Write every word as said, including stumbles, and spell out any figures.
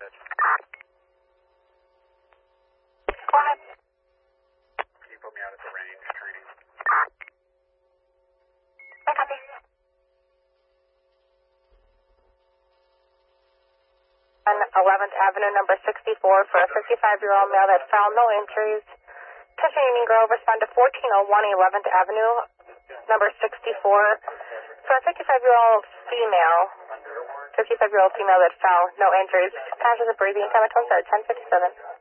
Go ahead. Can you put me out at the range training? I copy. On eleventh Avenue, number sixty-four, for a fifty-five-year-old male that found no injuries. Attention Union Grove, respond to fourteen oh one eleventh Avenue, number sixty-four, for a fifty-five-year-old female, fifty-five-year-old female that found no injuries. Conscious of breathing, time at ten fifty-seven.